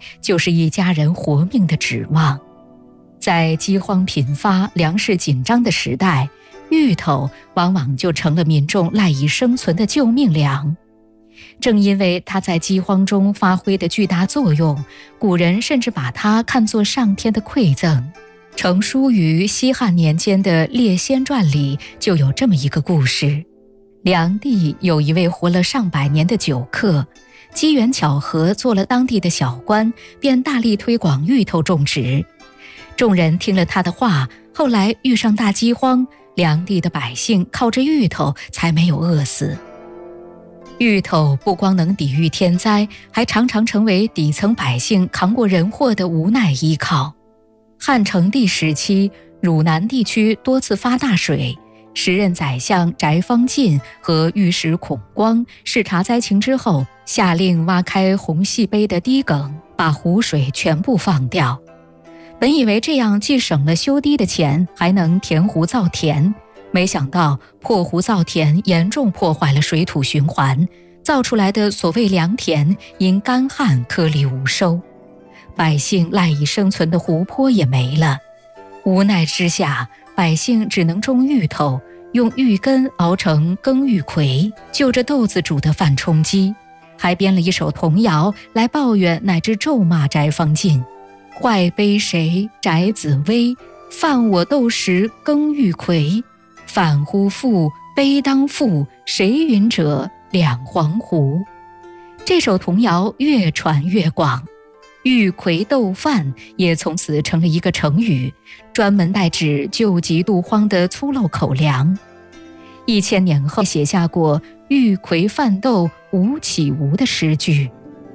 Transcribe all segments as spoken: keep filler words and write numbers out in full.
就是一家人活命的指望。在饥荒频发、粮食紧张的时代，芋头往往就成了民众赖以生存的救命粮。正因为它在饥荒中发挥的巨大作用，古人甚至把它看作上天的馈赠。成书于西汉年间的《列仙传》里就有这么一个故事：梁地有一位活了上百年的酒客，机缘巧合做了当地的小官，便大力推广芋头种植。众人听了他的话，后来遇上大饥荒，梁地的百姓靠着芋头才没有饿死。芋头不光能抵御天灾，还常常成为底层百姓扛过人祸的无奈依靠。汉成帝时期，汝南地区多次发大水，时任宰相翟方进和御史孔光视察灾情之后，下令挖开红细碑的堤埂，把湖水全部放掉。本以为这样既省了修堤的钱，还能填湖造田，没想到破湖造田严重破坏了水土循环，造出来的所谓良田因干旱颗粒无收，百姓赖以生存的湖泊也没了。无奈之下，百姓只能种芋头，用芋根熬成羹芋葵，就着豆子煮的饭充饥，还编了一首童谣来抱怨乃至咒骂翟方进：坏悲谁翟子威，犯我豆食羹芋葵，反乎复悲当负，谁云者两黄湖。这首童谣越传越广，芋葵豆饭也从此成了一个成语，专门代指救急渡荒的粗陋口粮。一千年后写下过芋葵饭豆无起无的诗句。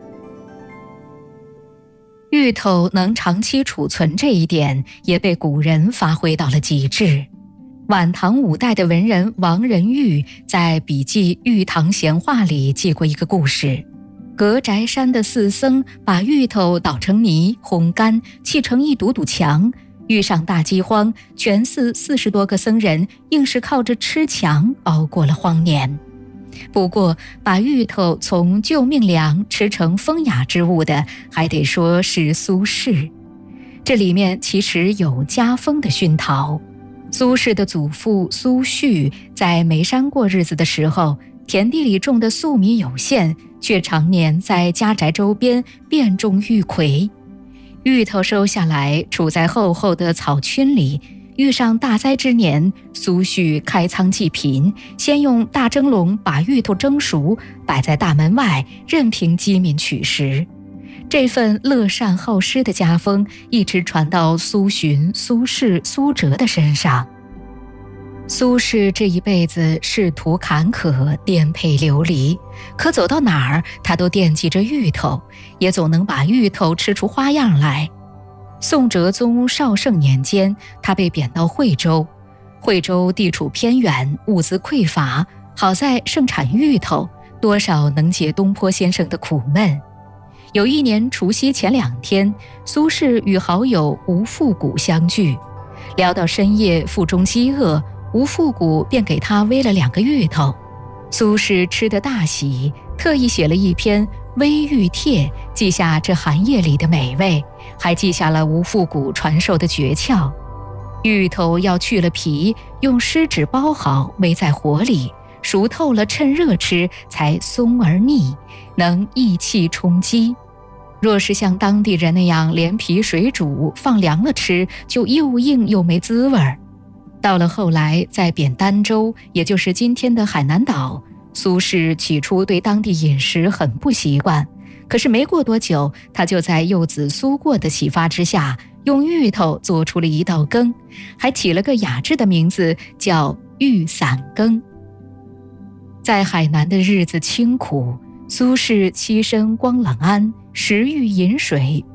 芋头能长期储存这一点，也被古人发挥到了极致。晚唐五代的文人王仁玉在笔记《玉堂闲话》里记过一个故事：隔宅山的四僧把芋头捣成泥，烘干，砌成一堵堵墙。遇上大饥荒，全寺四十多个僧人硬是靠着吃墙熬过了荒年。不过，把芋头从救命粮吃成风雅之物的，还得说是苏轼。这里面其实有家风的熏陶。苏轼的祖父苏煦在眉山过日子的时候，田地里种的粟米有限，却常年在家宅周边遍种芋葵。芋头收下来，储在厚厚的草衾里。遇上大灾之年，苏煦开仓济贫，先用大蒸笼把芋头蒸熟，摆在大门外，任凭饥民取食。这份乐善好施的家风一直传到苏洵、苏轼、苏辙的身上。苏轼这一辈子仕途坎坷，颠沛流离，可走到哪儿他都惦记着芋头，也总能把芋头吃出花样来。宋哲宗绍圣年间，他被贬到惠州。惠州地处偏远，物资匮乏，好在盛产芋头，多少能解东坡先生的苦闷。有一年除夕前两天，苏轼与好友吴复古相聚，聊到深夜，腹中饥饿，吴复古便给他煨了两个芋头。苏轼吃得大喜，特意写了一篇《煨芋帖》，记下这寒夜里的美味，还记下了吴复古传授的诀窍。芋头要去了皮，用湿纸包好，煨在火里，熟透了趁热吃，才松而腻，能益气充饥。若是像当地人那样连皮水煮放凉了吃，就又硬又没滋味儿。到了后来，在贬儋州，也就是今天的海南岛，苏轼起初对当地饮食很不习惯，可是没过多久，他就在幼子苏过的启发之下，用芋头做出了一道羹，还起了个雅致的名字，叫芋散羹。在海南的日子清苦，苏轼栖身光朗庵，食芋饮水，